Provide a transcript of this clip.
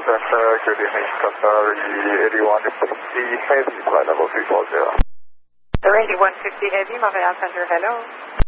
Center, good evening, Qatar, 8150 Heavy, flight level 340. The 8150 Heavy, Montreal Center, hello.